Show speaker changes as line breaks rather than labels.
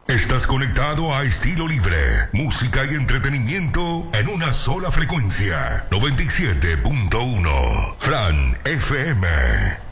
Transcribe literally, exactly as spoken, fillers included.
Estás conectado a Estilo Libre, música y entretenimiento en una sola frecuencia. noventa y siete punto uno Fran F M.